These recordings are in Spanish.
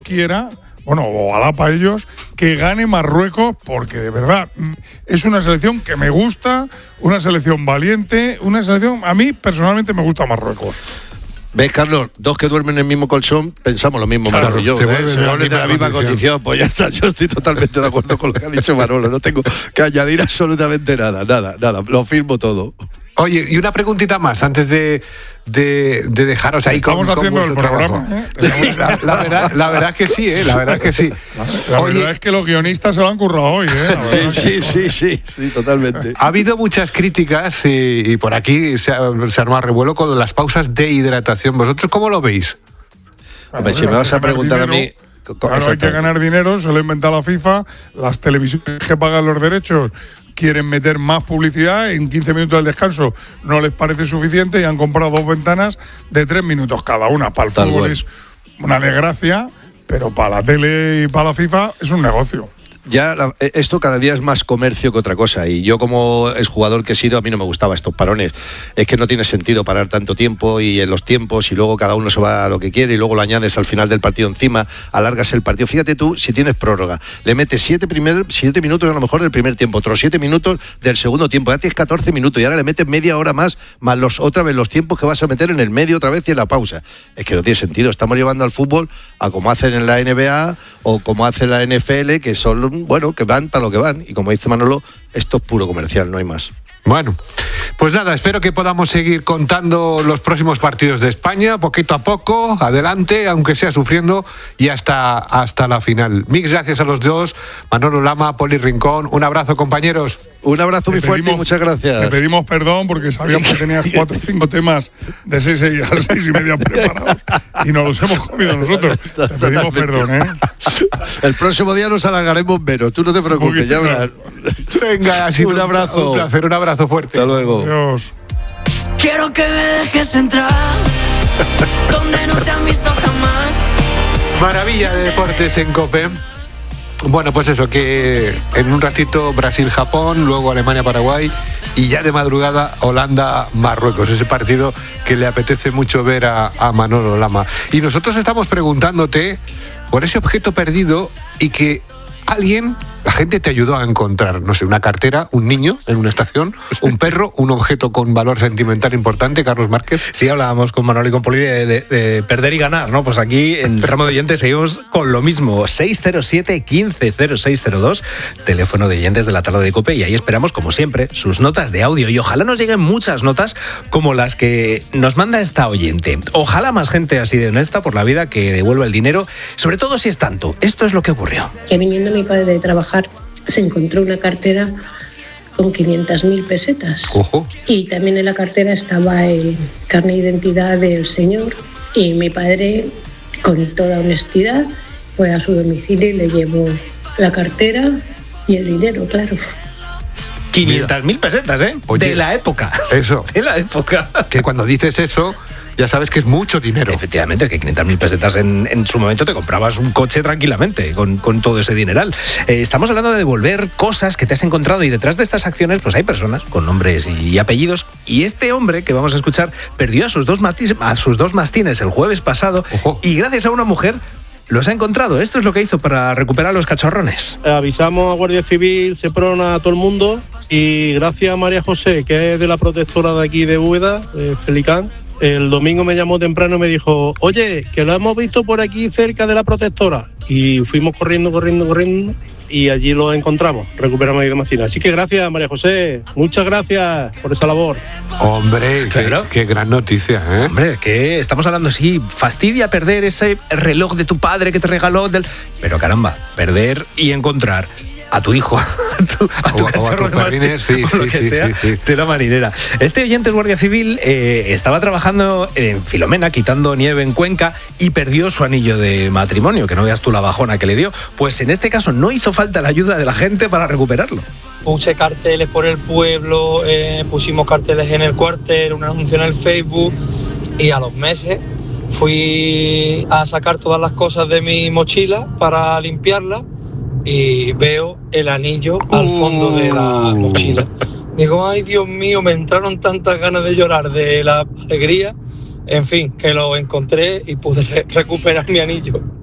quiera, bueno, ojalá para ellos, que gane Marruecos, porque de verdad es una selección que me gusta, una selección valiente, una selección, a mí personalmente me gusta Marruecos. ¿Ves, Carlos? Dos que duermen en el mismo colchón, pensamos lo mismo, claro, Manolo y yo. se vuelven de la misma condición, pues ya está, yo estoy totalmente de acuerdo con lo que ha dicho Manolo, no tengo que añadir absolutamente nada, lo firmo todo. Oye, y una preguntita más antes de dejaros ahí con haciendo el programa, La verdad es que sí, la verdad es que sí. La verdad es que los guionistas se lo han currado hoy, Sí, totalmente. Ha habido muchas críticas y por aquí se arma revuelo con las pausas de hidratación. ¿Vosotros cómo lo veis? Hombre, si me vas a preguntar dinero, a mí... Claro, hay que ganar dinero, se lo ha inventado la FIFA, las televisiones que pagan los derechos quieren meter más publicidad en 15 minutos del descanso, no les parece suficiente y han comprado 2 ventanas de 3 minutos cada una. Para el fútbol es una desgracia, pero para la tele y para la FIFA es un negocio. Ya esto cada día es más comercio que otra cosa, y yo como exjugador que he sido, a mí no me gustaban estos parones. Es que no tiene sentido parar tanto tiempo y en los tiempos, y luego cada uno se va a lo que quiere y luego lo añades al final del partido encima, alargas el partido. Fíjate tú, si tienes prórroga, le metes 7 minutos a lo mejor del primer tiempo, otros 7 minutos del segundo tiempo, ya tienes 14 minutos y ahora le metes media hora más otra vez los tiempos que vas a meter en el medio otra vez y en la pausa. Es que no tiene sentido. Estamos llevando al fútbol a como hacen en la NBA o como hace la NFL, que son, bueno, que van para lo que van, y como dice Manolo, esto es puro comercial, no hay más. Bueno, pues nada, espero que podamos seguir contando los próximos partidos de España, poquito a poco, adelante, aunque sea sufriendo, y hasta la final. Mil gracias a los dos, Manolo Lama, Poli Rincón, un abrazo, compañeros. Un abrazo muy fuerte y muchas gracias. Te pedimos perdón porque sabíamos que tenías 4 o 5 temas de 6 a 6 y media preparados y nos los hemos comido nosotros. Te pedimos perdón, El próximo día nos alargaremos menos, tú no te preocupes, ya verás. Venga, ha sido un abrazo. Un placer, un abrazo fuerte. Hasta luego. Adiós. Quiero que me dejes entrar donde no te han visto jamás. Maravilla de deportes en COPE. Bueno, pues eso, que en un ratito Brasil-Japón, luego Alemania-Paraguay y ya de madrugada Holanda-Marruecos, ese partido que le apetece mucho ver a Manolo Lama. Y nosotros estamos preguntándote por ese objeto perdido y que la gente te ayudó a encontrar, no sé, una cartera, un niño en una estación, un perro, un objeto con valor sentimental importante, Carlos Márquez. Sí, hablábamos con Manolo y con Poli de perder y ganar, ¿no? Pues aquí en el tramo de oyentes seguimos con lo mismo. 607-150602, teléfono de oyentes de la tarde de COPE, y ahí esperamos, como siempre, sus notas de audio, y ojalá nos lleguen muchas notas como las que nos manda esta oyente. Ojalá más gente así de honesta por la vida que devuelva el dinero, sobre todo si es tanto. Esto es lo que ocurrió. Que viniendo mi padre de trabajar se encontró una cartera con 500.000 pesetas. Ojo. Y también en la cartera estaba el carnet de identidad del señor, y mi padre, con toda honestidad, fue a su domicilio y le llevó la cartera y el dinero, claro. 500.000 pesetas, Oye, de la época. Eso. De la época. Que cuando dices eso, ya sabes que es mucho dinero. Efectivamente, es que 500.000 pesetas en su momento te comprabas un coche tranquilamente con todo ese dineral. Estamos hablando de devolver cosas que te has encontrado, y detrás de estas acciones pues hay personas con nombres y apellidos, y este hombre que vamos a escuchar perdió a sus dos mastines el jueves pasado. Ojo. Y gracias a una mujer los ha encontrado. Esto es lo que hizo para recuperar los cachorrones. Avisamos a Guardia Civil, Seprona, a todo el mundo, y gracias a María José, que es de la protectora de aquí de Úbeda, Felicán, el domingo me llamó temprano y me dijo: oye, que lo hemos visto por aquí cerca de la protectora. Y fuimos corriendo y allí lo encontramos, recuperamos el mastín. Así que gracias, María José, muchas gracias por esa labor. Hombre, claro. qué gran noticia, ¿eh? Hombre, que estamos hablando, sí, fastidia perder ese reloj de tu padre que te regaló, pero caramba, perder y encontrar a tu hijo, a tu cachorro de mastín, sí, o lo que sea, de la marinera. Este oyente es guardia civil, estaba trabajando en Filomena, quitando nieve en Cuenca, y perdió su anillo de matrimonio, que no veas tú la bajona que le dio. Pues en este caso no hizo falta la ayuda de la gente para recuperarlo. Puse carteles por el pueblo, pusimos carteles en el cuartel, un anuncio en el Facebook, y a los meses fui a sacar todas las cosas de mi mochila para limpiarla, y veo el anillo al fondo de la mochila. Digo, ay Dios mío, me entraron tantas ganas de llorar de la alegría. En fin, que lo encontré y pude recuperar mi anillo.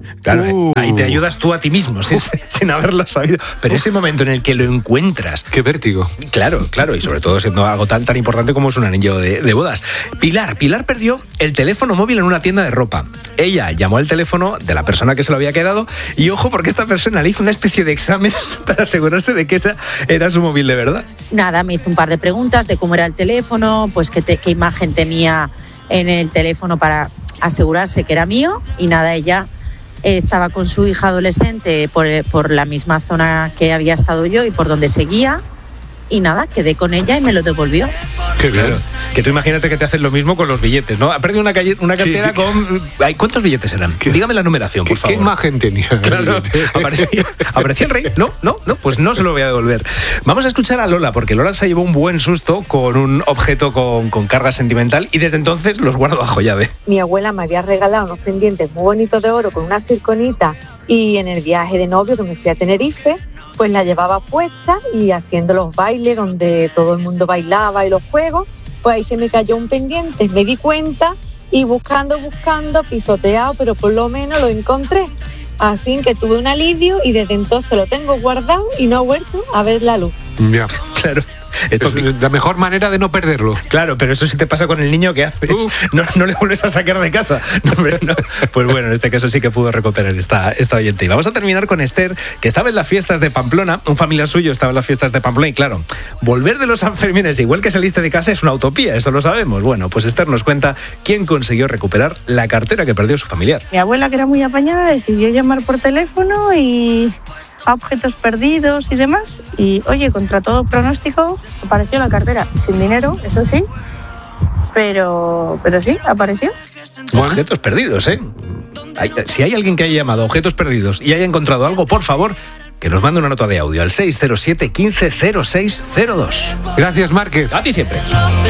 Claro, ahí te ayudas tú a ti mismo, sin haberlo sabido. Pero ese momento en el que lo encuentras... ¡Qué vértigo! Claro, y sobre todo siendo algo tan importante como es un anillo de bodas. Pilar perdió el teléfono móvil en una tienda de ropa. Ella llamó al teléfono de la persona que se lo había quedado y ojo, porque esta persona le hizo una especie de examen para asegurarse de que esa era su móvil de verdad. Nada, me hizo un par de preguntas de cómo era el teléfono, pues qué imagen tenía en el teléfono para asegurarse que era mío, y nada, ella estaba con su hija adolescente por la misma zona que había estado yo y por donde seguía, y nada, quedé con ella y me lo devolvió. Qué bien. Claro. Que tú imagínate que te hacen lo mismo con los billetes, ¿no? Ha perdido una cartera con... ¿Cuántos billetes eran? Dígame la numeración, por favor. ¿Qué imagen tenía? Claro, ¿aparecía el rey? No, pues no se lo voy a devolver. Vamos a escuchar a Lola, porque Lola se llevó un buen susto con un objeto con carga sentimental y desde entonces los guardo bajo llave. Mi abuela me había regalado unos pendientes muy bonitos de oro con una circonita, y en el viaje de novio que me fui a Tenerife, pues la llevaba puesta y haciendo los bailes donde todo el mundo bailaba y los juegos, pues ahí se me cayó un pendiente, me di cuenta y buscando, pisoteado, pero por lo menos lo encontré. Así que tuve un alivio y desde entonces lo tengo guardado y no he vuelto a ver la luz. Ya, claro. Esto es la mejor manera de no perderlo. Claro, pero eso sí te pasa con el niño, ¿qué haces? No le vuelves a sacar de casa. No. Pues bueno, en este caso sí que pudo recuperar esta oyente. Y vamos a terminar con Esther, que estaba en las fiestas de Pamplona. Un familiar suyo estaba en las fiestas de Pamplona y claro, volver de los Sanfermines igual que saliste de casa es una utopía, eso lo sabemos. Bueno, pues Esther nos cuenta quién consiguió recuperar la cartera que perdió su familiar. Mi abuela, que era muy apañada, decidió llamar por teléfono y... a objetos perdidos y demás, y oye, contra todo pronóstico apareció la cartera, sin dinero, eso sí, pero sí, apareció. Objetos perdidos, ¿eh? Si hay alguien que haya llamado objetos perdidos y haya encontrado algo, por favor, que nos mande una nota de audio al 607 15 06 02. Gracias, Márquez. A ti siempre.